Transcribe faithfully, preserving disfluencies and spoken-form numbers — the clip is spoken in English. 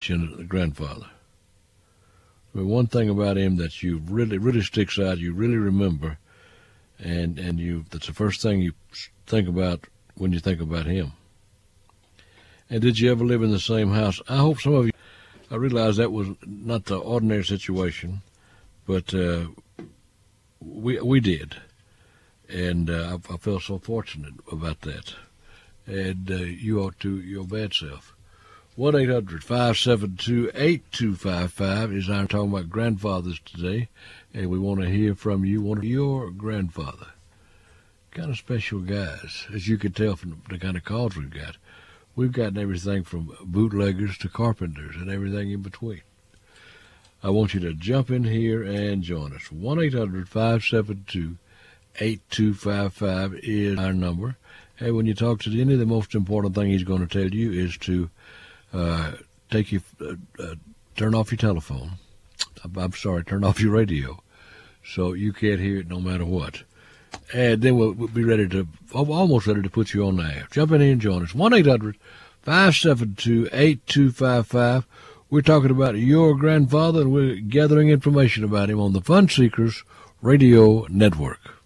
mention the grandfather. I mean, one thing about him that you really, really sticks out, you really remember, and and you that's the first thing you think about when you think about him. And did you ever live in the same house? I hope some of you, I realize that was not the ordinary situation, but uh, we we did. And uh, I, I felt so fortunate about that. And uh, you ought to, your bad self. one eight hundred five seven two eight two five five is our talking about grandfathers today. And we want to hear from you, one of your grandfather. Kind of special guys, as you can tell from the kind of calls we've got. We've gotten everything from bootleggers to carpenters and everything in between. I want you to jump in here and join us. one eight hundred five seven two eight two five five is our number. Hey, when you talk to Denny, the most important thing he's going to tell you is to uh, take you, uh, uh, turn off your telephone. I'm, I'm sorry, turn off your radio, so you can't hear it no matter what. And then we'll, we'll be ready to, almost ready to put you on the air. Jump in here and join us. one eight hundred five seven two eight two five five. We're talking about your grandfather, and we're gathering information about him on the Fun Seekers Radio Network.